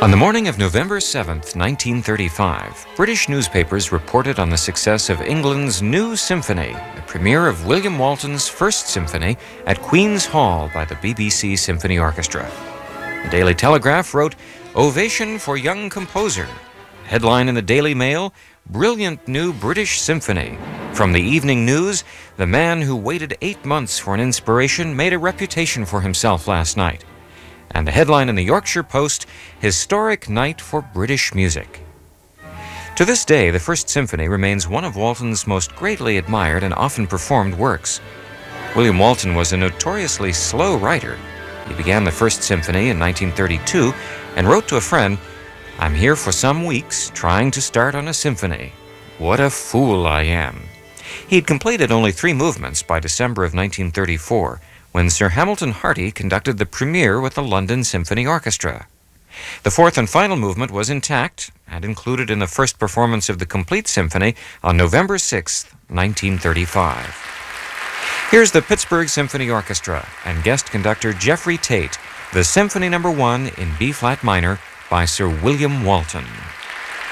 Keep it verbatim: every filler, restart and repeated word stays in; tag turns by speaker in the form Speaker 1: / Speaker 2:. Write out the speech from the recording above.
Speaker 1: On the morning of November seventh, nineteen thirty-five, British newspapers reported on the success of England's new symphony, the premiere of William Walton's First Symphony at Queen's Hall by the B B C Symphony Orchestra. The Daily Telegraph wrote, "Ovation for young composer." Headline in the Daily Mail, "Brilliant new British symphony." From the Evening News, "The man who waited eight months for an inspiration made a reputation for himself last night." And the headline in the Yorkshire Post, "Historic Night for British Music." To this day, the First Symphony remains one of Walton's most greatly admired and often performed works. William Walton was a notoriously slow writer. He began the First Symphony in nineteen thirty-two and wrote to a friend, "I'm here for some weeks trying to start on a symphony. What a fool I am." He had completed only three movements by December of nineteen thirty-four, when Sir Hamilton Harty conducted the premiere with the London Symphony Orchestra. The fourth and final movement was intact and included in the first performance of the complete symphony on November sixth, nineteen thirty-five. Here's the Pittsburgh Symphony Orchestra and guest conductor Jeffrey Tate, the Symphony Number One in B-flat minor by Sir William Walton.